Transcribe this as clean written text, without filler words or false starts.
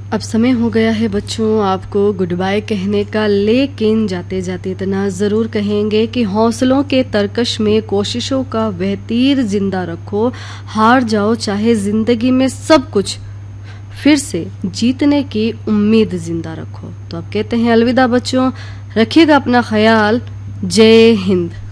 अब समय हो गया है बच्चों आपको गुड बाय कहने का, लेकिन जाते जाते इतना ज़रूर कहेंगे कि हौसलों के तरकश में कोशिशों का वह तीर जिंदा रखो। हार जाओ चाहे ज़िंदगी में सब कुछ, फिर से जीतने की उम्मीद जिंदा रखो। तो अब कहते हैं अलविदा बच्चों, रखिएगा अपना ख्याल। जय हिंद।